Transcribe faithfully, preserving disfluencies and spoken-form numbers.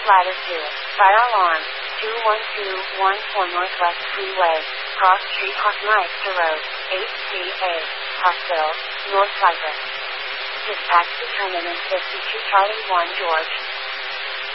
Ladder two. Fire alarm. two one two one four Northwest Freeway. Cross Street Hoffmeister Road. H C A. Hospital. North Cypress. Dispatch determinant fifty-two Charlie one George.